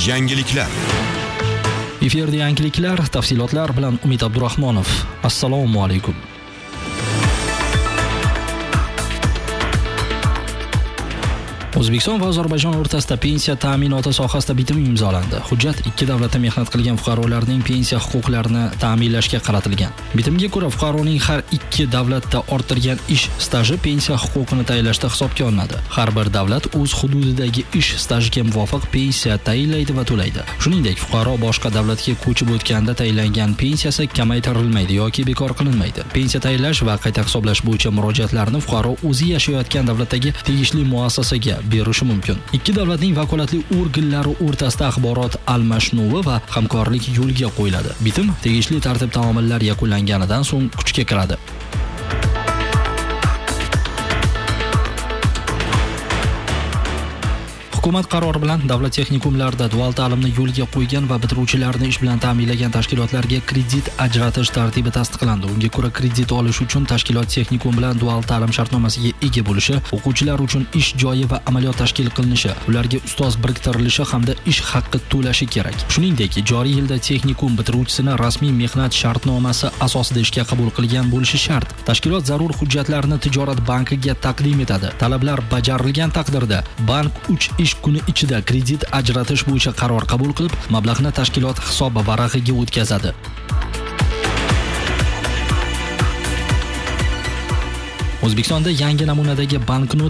Yangiliklar. Efirda yangiliklar, tafsilotlar bilan Umid Abdurahmonov. Assalomu alaykum. O'zbekiston va Ozarbayjon o'rtasida pensiya ta'minoti sohasida bitim imzolandi. Hujjat ikki davlatda mehnat qilgan fuqarolarning pensiya huquqlarini ta'minlashga qaratilgan. Bitimga ko'ra fuqaroning har ikki davlatda orttirgan ish staji pensiya huquqini tayinlashda hisobga olinadi. Har bir davlat o'z hududidagi ish stajiga muvofiq pensiya tayinlaydi va to'laydi. Shuningdek, fuqaro boshqa davlatga ko'chib o'tganda tayinlangan pensiyasi kamaytirilmaydi yoki bekor qilinmaydi. Pensiya tayinlash va qayta hisoblash bo'yicha murojaatlarni fuqaro o'zi yashayotgan davlatdagi tegishli muassasaga berishi mumkin. Ikki davlatning vakolatli organlari o'rtasida axborot almashinuvi va hamkorlik yo'lga qo'yiladi. Bitim tegishli tartib-taomillar yakunlanganidan so'ng kuchga kiradi. Hukumat qarori bilan davlat texnikumlarida dual ta'limni yo'lga qo'ygan va bitiruvchilarni ish bilan ta'minlagan tashkilotlarga kredit ajratish tartibi tasdiqlandi. Unga ko'ra, kredit olish uchun tashkilot texnikum bilan dual ta'lim shartnomasiga ega bo'lishi, o'quvchilar uchun ish joyi va amaliyot tashkil qilinishi, ularga ustoz biriktirilishi hamda ish haqqi to'lashi kerak. Shuningdek, joriy yilda texnikum bitiruvchisini rasmiy mehnat shartnomasi asosida ishga qabul qilgan bo'lishi shart. Tashkilot zarur hujjatlarni tijorat bankiga taqdim etadi. Talablar bajarilgan taqdirda bank 3 ish kuni ichida kredit ajratish bo'yicha qaror qabul qilib, mablag'ni tashkilot hisob varag'iga o'tkazadi. O'zbekistonda yangi namunadagi banknot